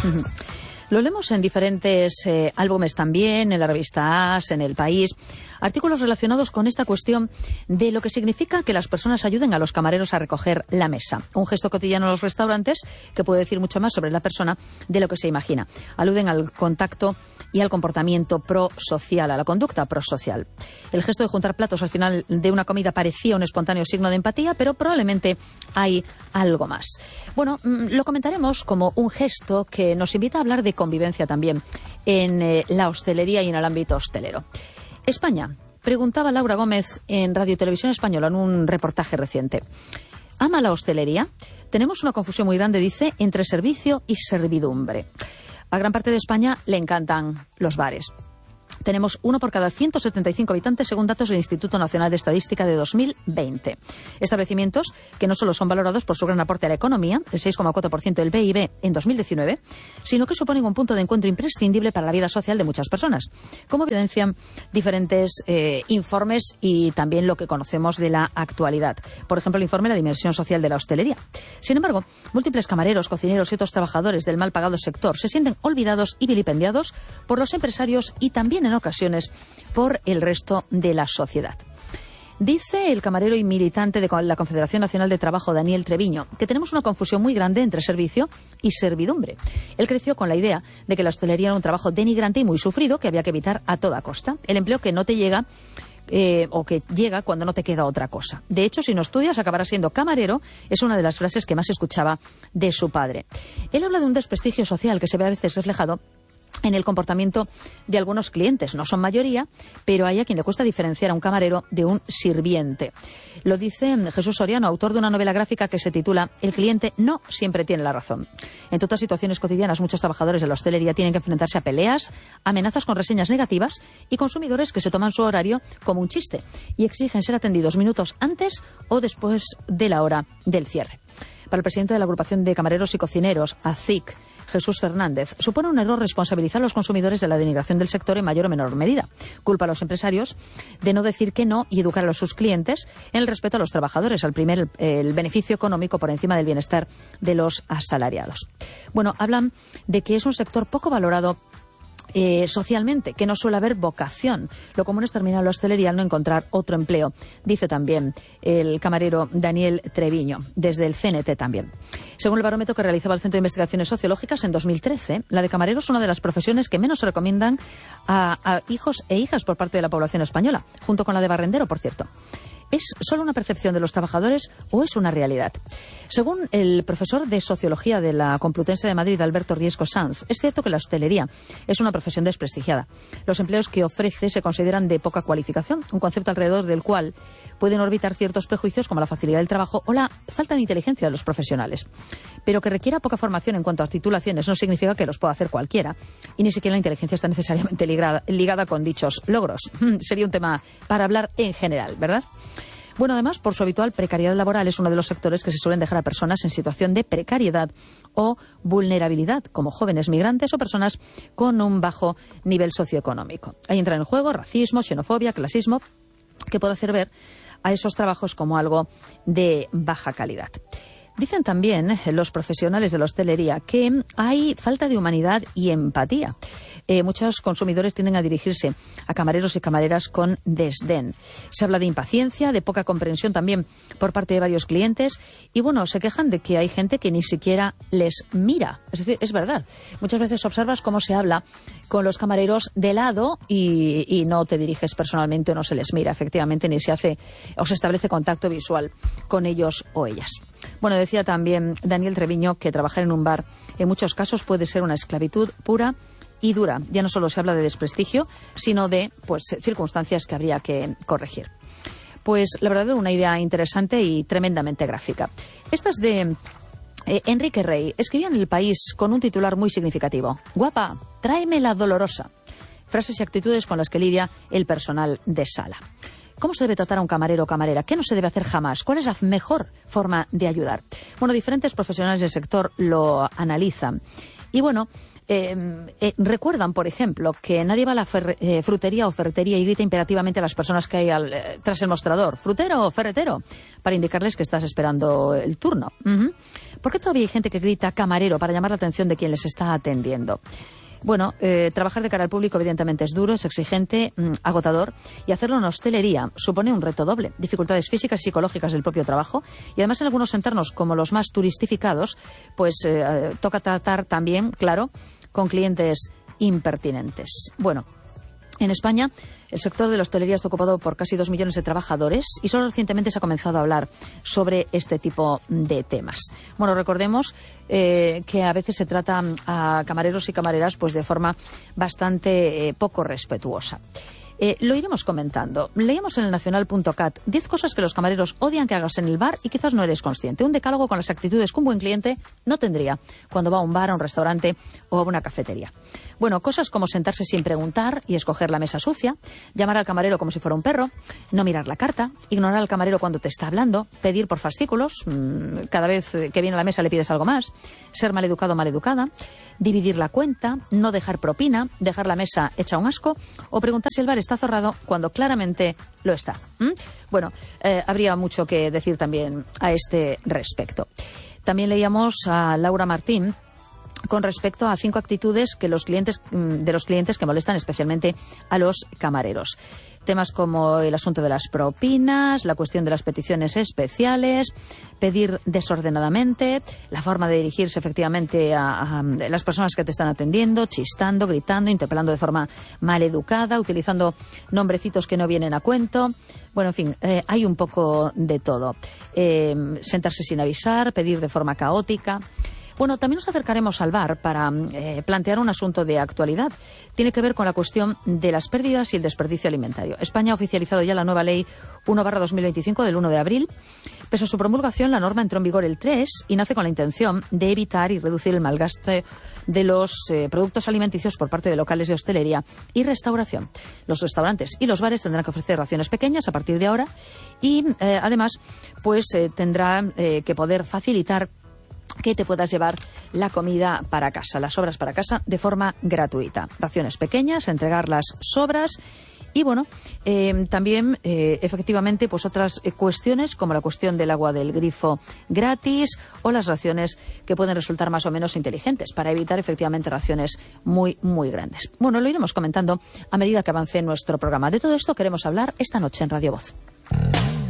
Lo leemos en diferentes álbumes también, en la revista As, en El País, artículos relacionados con esta cuestión de lo que significa que las personas ayuden a los camareros a recoger la mesa. Un gesto cotidiano en los restaurantes que puede decir mucho más sobre la persona de lo que se imagina. Aluden al contacto y al comportamiento prosocial, a la conducta prosocial. El gesto de juntar platos al final de una comida parecía un espontáneo signo de empatía, pero probablemente hay algo más. Bueno, lo comentaremos como un gesto que nos invita a hablar de convivencia también en la hostelería y en el ámbito hostelero. España, preguntaba Laura Gómez en Radio Televisión Española en un reportaje reciente. ¿Ama la hostelería? Tenemos una confusión muy grande, dice, entre servicio y servidumbre. A gran parte de España le encantan los bares. Tenemos uno por cada 175 habitantes, según datos del Instituto Nacional de Estadística de 2020. Establecimientos que no solo son valorados por su gran aporte a la economía, el 6,4% del PIB en 2019, sino que suponen un punto de encuentro imprescindible para la vida social de muchas personas, como evidencian diferentes informes y también lo que conocemos de la actualidad. Por ejemplo, el informe La dimensión social de la hostelería. Sin embargo, múltiples camareros, cocineros y otros trabajadores del mal pagado sector se sienten olvidados y vilipendiados por los empresarios y también en ocasiones por el resto de la sociedad. Dice el camarero y militante de la Confederación Nacional de Trabajo, Daniel Treviño, que tenemos una confusión muy grande entre servicio y servidumbre. Él creció con la idea de que la hostelería era un trabajo denigrante y muy sufrido que había que evitar a toda costa. El empleo que no te llega o que llega cuando no te queda otra cosa. De hecho, si no estudias, acabarás siendo camarero, es una de las frases que más escuchaba de su padre. Él habla de un desprestigio social que se ve a veces reflejado en el comportamiento de algunos clientes. No son mayoría, pero hay a quien le cuesta diferenciar a un camarero de un sirviente. Lo dice Jesús Soriano, autor de una novela gráfica que se titula El cliente no siempre tiene la razón. En todas situaciones cotidianas, muchos trabajadores de la hostelería tienen que enfrentarse a peleas, amenazas con reseñas negativas y consumidores que se toman su horario como un chiste y exigen ser atendidos minutos antes o después de la hora del cierre. Para el presidente de la Agrupación de Camareros y Cocineros, ACIC, Jesús Fernández, supone un error responsabilizar a los consumidores de la denigración del sector en mayor o menor medida. Culpa a los empresarios de no decir que no y educar a sus clientes en el respeto a los trabajadores, el beneficio económico por encima del bienestar de los asalariados. Bueno, hablan de que es un sector poco valorado socialmente, que no suele haber vocación. Lo común es terminar la hostelería al no encontrar otro empleo, dice también el camarero Daniel Treviño, desde el CNT también. Según el barómetro que realizaba el Centro de Investigaciones Sociológicas en 2013, la de camarero es una de las profesiones que menos se recomiendan a hijos e hijas por parte de la población española, junto con la de barrendero, por cierto. ¿Es solo una percepción de los trabajadores o es una realidad? Según el profesor de Sociología de la Complutense de Madrid, Alberto Riesco Sanz, es cierto que la hostelería es una profesión desprestigiada. Los empleos que ofrece se consideran de poca cualificación, un concepto alrededor del cual pueden orbitar ciertos prejuicios como la facilidad del trabajo o la falta de inteligencia de los profesionales. Pero que requiera poca formación en cuanto a titulaciones no significa que los pueda hacer cualquiera. Y ni siquiera la inteligencia está necesariamente ligada con dichos logros. Sería un tema para hablar en general, ¿verdad? Bueno, además, por su habitual precariedad laboral, es uno de los sectores que se suelen dejar a personas en situación de precariedad o vulnerabilidad, como jóvenes migrantes o personas con un bajo nivel socioeconómico. Ahí entra en juego racismo, xenofobia, clasismo, que puede hacer ver a esos trabajos como algo de baja calidad. Dicen también los profesionales de la hostelería que hay falta de humanidad y empatía. Muchos consumidores tienden a dirigirse a camareros y camareras con desdén. Se habla de impaciencia, de poca comprensión también por parte de varios clientes y, bueno, se quejan de que hay gente que ni siquiera les mira. Es decir, es verdad. Muchas veces observas cómo se habla con los camareros de lado y no te diriges personalmente o no se les mira, efectivamente, ni se hace o se establece contacto visual con ellos o ellas. Bueno, decía también Daniel Treviño que trabajar en un bar en muchos casos puede ser una esclavitud pura y dura. Ya no solo se habla de desprestigio, sino de circunstancias que habría que corregir. Pues la verdad, una idea interesante y tremendamente gráfica. Esta es de Enrique Rey. Escribió en El País con un titular muy significativo. Guapa, tráeme la dolorosa. Frases y actitudes con las que lidia el personal de sala. ¿Cómo se debe tratar a un camarero o camarera? ¿Qué no se debe hacer jamás? ¿Cuál es la mejor forma de ayudar? Bueno, diferentes profesionales del sector lo analizan. Y bueno, recuerdan, por ejemplo, que nadie va a la frutería o ferretería y grita imperativamente a las personas que hay tras el mostrador. ¿Frutero o ferretero? Para indicarles que estás esperando el turno. ¿Por qué todavía hay gente que grita camarero para llamar la atención de quien les está atendiendo? Bueno, trabajar de cara al público evidentemente es duro, es exigente, agotador, y hacerlo en hostelería supone un reto doble, dificultades físicas y psicológicas del propio trabajo, y además en algunos entornos como los más turistificados, pues toca tratar también, claro, con clientes impertinentes. Bueno, en España, el sector de la hostelería está ocupado por casi 2 millones de trabajadores y solo recientemente se ha comenzado a hablar sobre este tipo de temas. Bueno, recordemos que a veces se trata a camareros y camareras pues de forma bastante poco respetuosa. Lo iremos comentando. Leíamos en el nacional.cat 10 cosas que los camareros odian que hagas en el bar y quizás no eres consciente. Un decálogo con las actitudes que un buen cliente no tendría cuando va a un bar, a un restaurante o a una cafetería. Bueno, cosas como sentarse sin preguntar y escoger la mesa sucia, llamar al camarero como si fuera un perro, no mirar la carta, ignorar al camarero cuando te está hablando, pedir por fascículos, cada vez que viene a la mesa le pides algo más, ser maleducado o maleducada, dividir la cuenta, no dejar propina, dejar la mesa hecha un asco o preguntar si el bar está cerrado cuando claramente lo está. Bueno, habría mucho que decir también a este respecto. También leíamos a Laura Martín con respecto a 5 actitudes que de los clientes que molestan especialmente a los camareros. Temas como el asunto de las propinas, la cuestión de las peticiones especiales, pedir desordenadamente, la forma de dirigirse efectivamente a las personas que te están atendiendo, chistando, gritando, interpelando de forma maleducada, utilizando nombrecitos que no vienen a cuento. Bueno, en fin, hay un poco de todo. Sentarse sin avisar, pedir de forma caótica. Bueno, también nos acercaremos al bar para plantear un asunto de actualidad. Tiene que ver con la cuestión de las pérdidas y el desperdicio alimentario. España ha oficializado ya la nueva ley 1/2025 del 1 de abril. Pese a su promulgación, la norma entró en vigor el 3 y nace con la intención de evitar y reducir el malgaste de los productos alimenticios por parte de locales de hostelería y restauración. Los restaurantes y los bares tendrán que ofrecer raciones pequeñas a partir de ahora y además pues tendrá que poder facilitar que te puedas llevar la comida para casa, las sobras para casa, de forma gratuita. Raciones pequeñas, entregar las sobras y, bueno, también, efectivamente, pues otras cuestiones como la cuestión del agua del grifo gratis o las raciones que pueden resultar más o menos inteligentes para evitar, efectivamente, raciones muy, muy grandes. Bueno, lo iremos comentando a medida que avance nuestro programa. De todo esto queremos hablar esta noche en Radio Voz.